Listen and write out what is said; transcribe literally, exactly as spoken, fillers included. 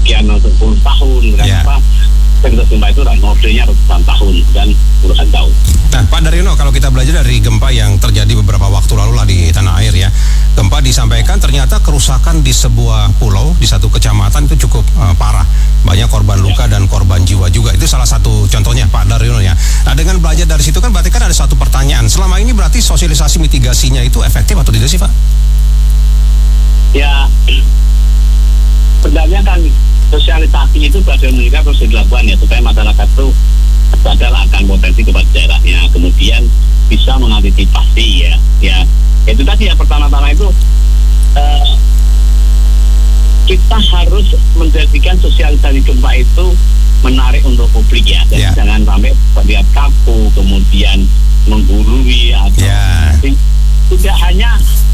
sekian atau puluh tahun, yeah. kenapa aktivitas gempa itu modelnya ratusan tahun dan puluhan tahun. Nah, Pak Daryono, kalau kita belajar dari gempa yang terjadi beberapa waktu lalu lah di tanah air ya, gempa disampaikan ternyata kerusakan di sebuah pulau, di satu kecamatan itu cukup uh, parah. Banyak korban luka ya. Dan korban jiwa juga. Itu salah satu contohnya, Pak Daryono ya. Nah, dengan belajar dari situ kan berarti kan ada satu pertanyaan. Selama ini berarti sosialisasi mitigasinya itu efektif atau tidak sih, Pak? Ya, sebenarnya kan sosialisasi itu pada mereka harus dilakukan ya, supaya masyarakat itu sadar akan potensi gempa daerahnya, kemudian bisa mengantisipasi ya. Ya, itu tadi ya, pertama-tama itu eh, kita harus menjadikan sosialisasi gempa itu menarik untuk publik ya. Jadi yeah. jangan sampai terlihat kaku, kemudian menggurui atau yeah. tidak hanya